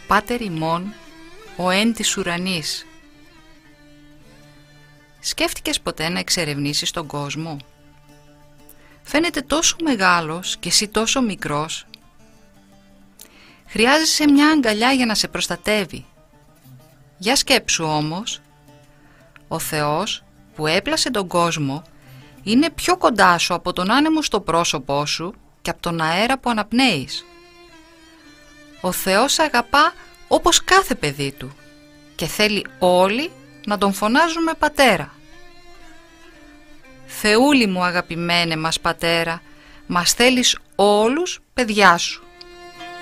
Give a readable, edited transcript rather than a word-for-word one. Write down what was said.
Πάτερ ημών, ο εν της ουρανής. Σκέφτηκες ποτέ να εξερευνήσεις τον κόσμο? Φαίνεται τόσο μεγάλος και εσύ τόσο μικρός. Χρειάζεσαι μια αγκαλιά για να σε προστατεύει. Για σκέψου όμως, ο Θεός που έπλασε τον κόσμο είναι πιο κοντά σου από τον άνεμο στο πρόσωπό σου και από τον αέρα που αναπνέεις. Ο Θεός αγαπά όπως κάθε παιδί του και θέλει όλοι να τον φωνάζουμε πατέρα. Θεούλη μου αγαπημένε μας πατέρα, μας θέλεις όλους παιδιά σου.